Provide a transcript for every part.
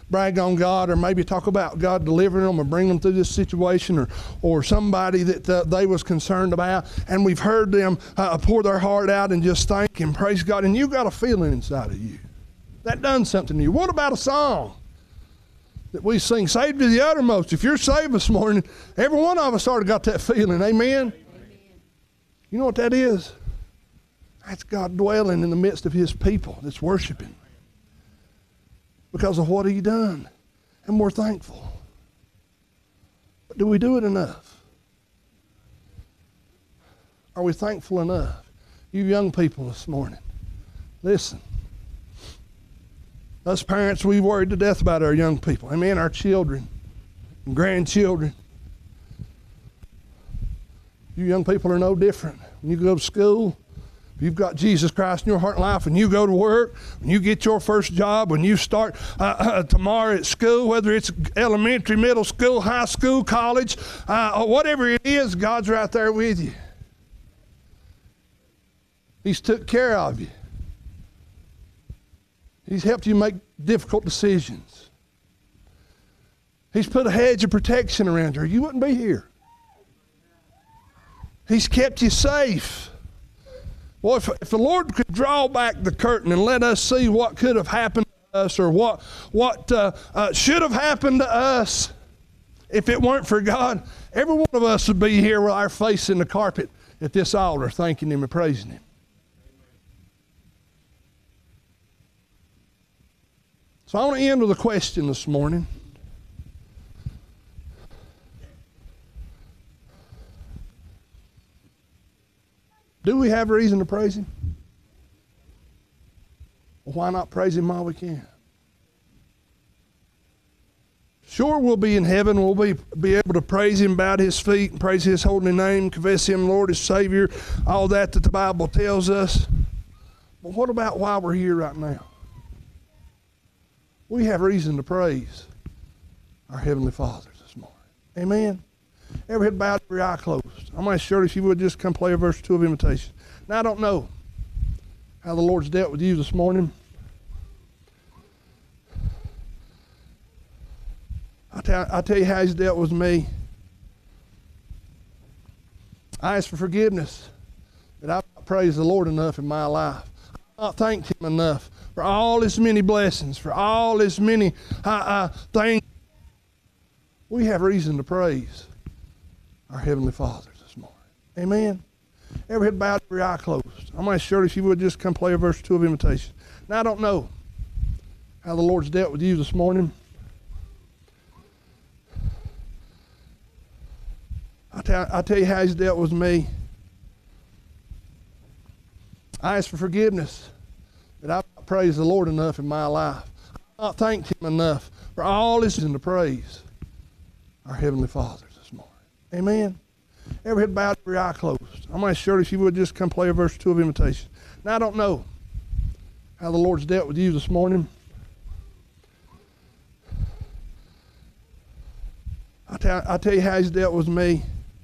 brag on God, or maybe talk about God delivering them or bringing them through this situation, or somebody that they was concerned about, and we've heard them pour their heart out and just thank and praise God, and you got a feeling inside of you. That done something to you. What about a song that we sing, Saved to the Uttermost? If you're saved this morning, every one of us already got that feeling. Amen? You know what that is? That's God dwelling in the midst of his people that's worshiping because of what he done. And we're thankful. But do we do it enough? Are we thankful enough? You young people this morning, listen. Us parents, we worried to death about our young people. Amen, our children and grandchildren. You young people are no different. When you go to school, if you've got Jesus Christ in your heart and life, and you go to work, when you get your first job, when you start tomorrow at school, whether it's elementary, middle school, high school, college, or whatever it is, God's right there with you. He's took care of you. He's helped you make difficult decisions. He's put a hedge of protection around you, or you wouldn't be here. He's kept you safe. Well, if the Lord could draw back the curtain and let us see what could have happened to us, or what should have happened to us if it weren't for God, every one of us would be here with our face in the carpet at this altar thanking him and praising him. So I want to end with a question this morning. Do we have a reason to praise him? Well, why not praise him while we can? Sure, we'll be in heaven. We'll be able to praise him, bow at his feet, and praise his holy name, confess him Lord as Savior, all that the Bible tells us. But what about while we're here right now? We have reason to praise our Heavenly Father this morning. Amen. Every head bowed, every eye closed. I'm going to ask Shirley if you would just come play a verse or two of invitation. Now, I don't know how the Lord's dealt with you this morning. I'll tell you how he's dealt with me. I ask for forgiveness that I've not praised the Lord enough in my life. I've not thanked him enough for all his many blessings, for all his many things. We have reason to praise our Heavenly Father this morning. Amen. Every head bowed, every eye closed. I'm going to ask Shirley if you would just come play a verse or two of invitation. Now, I don't know how the Lord's dealt with you this morning. I'll tell you how he's dealt with me. I ask for forgiveness that I've not praised the Lord enough in my life. I've not thanked him enough for all his reason to praise our Heavenly Father this morning. Amen. Every head bowed, every eye closed. I'm going to ask Shirley if you would just come play a verse or two of invitation. Now, I don't know how the Lord's dealt with you this morning. I'll tell you how he's dealt with me.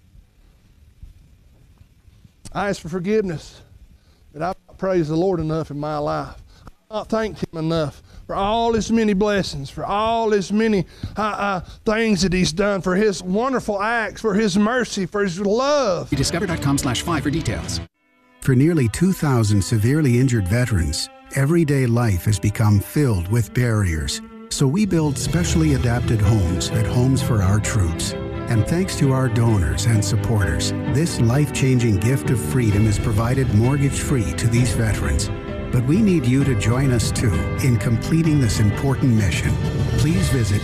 I ask for forgiveness that I've not praised the Lord enough in my life. I've not thanked him enough for all his many blessings, for all his many things that he's done, for his wonderful acts, for his mercy, for his love. Discover.com/5 for details. For nearly 2,000 severely injured veterans, everyday life has become filled with barriers. So we build specially adapted homes at Homes for Our Troops. And thanks to our donors and supporters, this life-changing gift of freedom is provided mortgage-free to these veterans. But we need you to join us too in completing this important mission. Please visit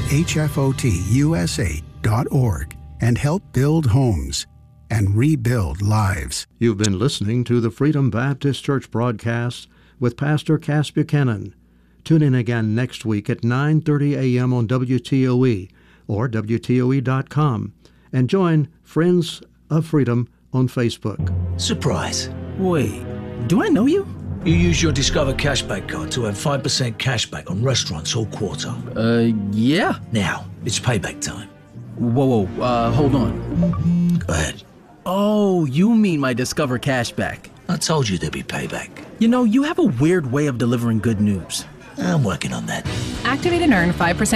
hfotusa.org and help build homes and rebuild lives. You've been listening to the Freedom Baptist Church broadcast with Pastor Cass Buchanan. Tune in again next week at 9:30 a.m. on WTOE or WTOE.com and join Friends of Freedom on Facebook. Surprise. Wait, do I know you? You use your Discover Cashback card to earn 5% cashback on restaurants all quarter. Yeah. Now, it's payback time. Whoa, hold on. Go ahead. Oh, you mean my Discover Cashback. I told you there'd be payback. You know, you have a weird way of delivering good news. I'm working on that. Activate and earn 5%